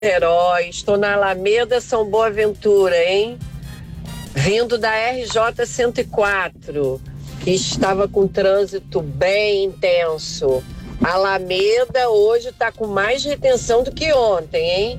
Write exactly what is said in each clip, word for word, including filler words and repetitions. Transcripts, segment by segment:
Niterói, estou na Alameda São Boaventura, hein? Vindo da R J cento e quatro, que estava com trânsito bem intenso. Alameda hoje está com mais retenção do que ontem, hein?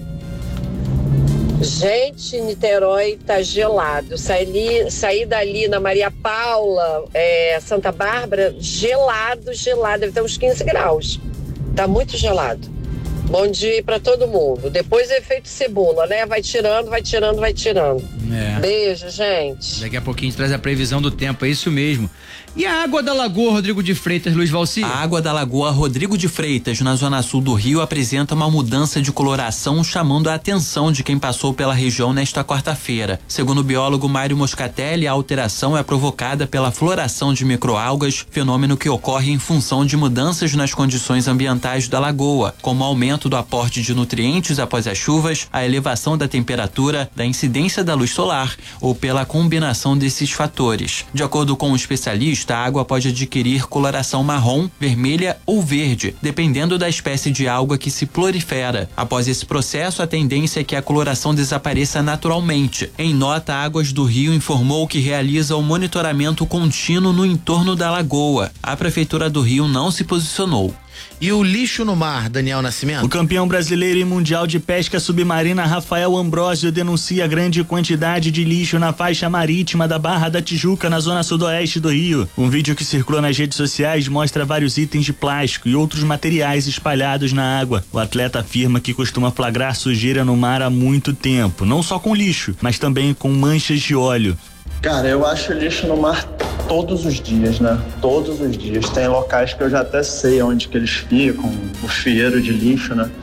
Gente, Niterói tá gelado. Saí, saí dali na Maria Paula, é, Santa Bárbara, gelado, gelado. Deve ter uns quinze graus. Tá muito gelado. Bom dia para todo mundo. Depois é efeito cebola, né? Vai tirando, vai tirando, vai tirando. É. Beijo, gente. Daqui a pouquinho a gente traz a previsão do tempo, é isso mesmo. E a água da Lagoa, Rodrigo de Freitas, Luiz Valci? A água da Lagoa Rodrigo de Freitas, na zona sul do Rio, apresenta uma mudança de coloração, chamando a atenção de quem passou pela região nesta quarta-feira. Segundo o biólogo Mário Moscatelli, a alteração é provocada pela floração de microalgas, fenômeno que ocorre em função de mudanças nas condições ambientais da lagoa, como aumento do aporte de nutrientes após as chuvas, a elevação da temperatura, da incidência da luz solar ou pela combinação desses fatores. De acordo com o especialista, a água pode adquirir coloração marrom, vermelha ou verde, dependendo da espécie de alga que se prolifera. Após esse processo, a tendência é que a coloração desapareça naturalmente. Em nota, Águas do Rio informou que realiza o monitoramento contínuo no entorno da lagoa. A Prefeitura do Rio não se posicionou. E o lixo no mar, Daniel Nascimento? O campeão brasileiro e mundial de pesca submarina Rafael Ambrósio denuncia grande quantidade de lixo na faixa marítima da Barra da Tijuca, na zona sudoeste do Rio. Um vídeo que circula nas redes sociais mostra vários itens de plástico e outros materiais espalhados na água. O atleta afirma que costuma flagrar sujeira no mar há muito tempo, não só com lixo, mas também com manchas de óleo. Cara, eu acho lixo no mar todos os dias, né? Todos os dias. Tem locais que eu já até sei onde que eles ficam, o fieiro de lixo, né?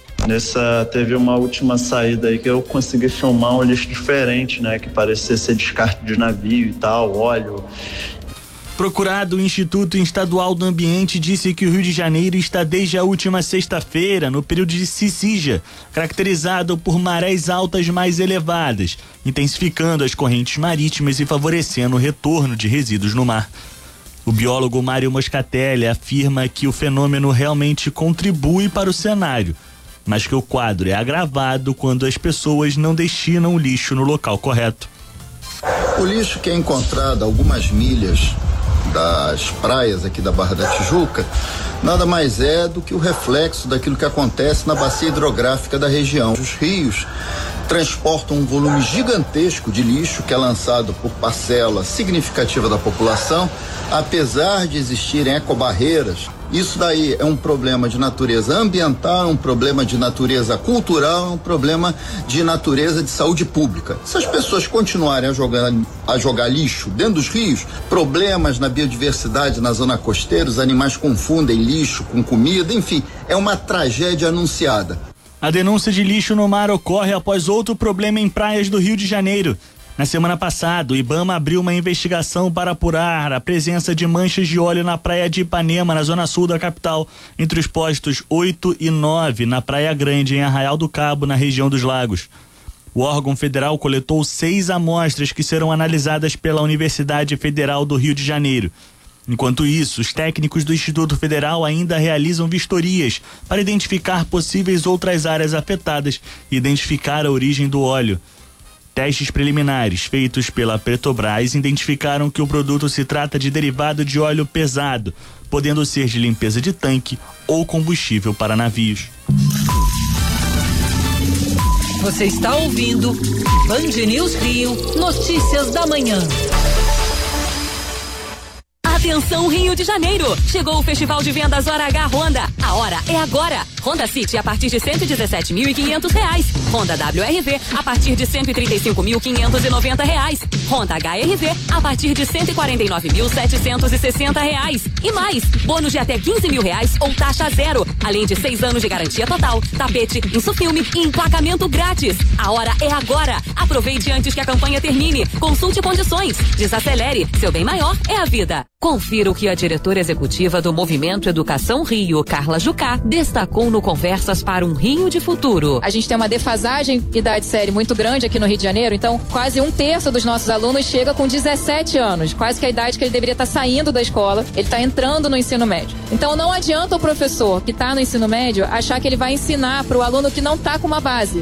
Nessa, teve uma última saída aí que eu consegui filmar um lixo diferente, né? Que parecia ser descarte de navio e tal, óleo. Procurado, o Instituto Estadual do Ambiente disse que o Rio de Janeiro está desde a última sexta-feira no período de cicija, caracterizado por marés altas mais elevadas, intensificando as correntes marítimas e favorecendo o retorno de resíduos no mar. O biólogo Mário Moscatelli afirma que o fenômeno realmente contribui para o cenário, mas que o quadro é agravado quando as pessoas não destinam o lixo no local correto. O lixo que é encontrado a algumas milhas das praias aqui da Barra da Tijuca nada mais é do que o reflexo daquilo que acontece na bacia hidrográfica da região. Os rios transportam um volume gigantesco de lixo que é lançado por parcela significativa da população, apesar de existirem ecobarreiras. Isso daí é um problema de natureza ambiental, é um problema de natureza cultural, é um problema de natureza de saúde pública. Se as pessoas continuarem a jogar, a jogar lixo dentro dos rios, problemas na biodiversidade na zona costeira, os animais confundem lixo com comida, enfim, é uma tragédia anunciada. A denúncia de lixo no mar ocorre após outro problema em praias do Rio de Janeiro. Na semana passada, o IBAMA abriu uma investigação para apurar a presença de manchas de óleo na praia de Ipanema, na zona sul da capital, entre os postos oito e nove, na Praia Grande, em Arraial do Cabo, na região dos Lagos. O órgão federal coletou seis amostras que serão analisadas pela Universidade Federal do Rio de Janeiro. Enquanto isso, os técnicos do Instituto Federal ainda realizam vistorias para identificar possíveis outras áreas afetadas e identificar a origem do óleo. Testes preliminares feitos pela Petrobras identificaram que o produto se trata de derivado de óleo pesado, podendo ser de limpeza de tanque ou combustível para navios. Você está ouvindo Band News Rio, notícias da manhã. Atenção Rio de Janeiro, chegou o Festival de Vendas Hora H Honda. A hora é agora. Honda City a partir de cento e dezessete mil e quinhentos reais. Honda W R V a partir de cento e trinta e cinco mil quinhentos e noventa reais. Honda H R V a partir de cento e quarenta e nove mil setecentos e sessenta reais. E mais, bônus de até quinze mil reais ou taxa zero. Além de seis anos de garantia total, tapete, insufilme e emplacamento grátis. A hora é agora. Aproveite antes que a campanha termine. Consulte condições. Desacelere. Seu bem maior é a vida. Confira o que a diretora executiva do Movimento Educação Rio, Carla Jucá, destacou no Conversas para um Rio de Futuro. A gente tem uma defasagem idade série muito grande aqui no Rio de Janeiro, então quase um terço dos nossos alunos chega com dezessete anos, quase que a idade que ele deveria estar saindo da escola, ele está entrando no ensino médio. Então não adianta o professor que está no ensino médio achar que ele vai ensinar para o aluno que não está com uma base.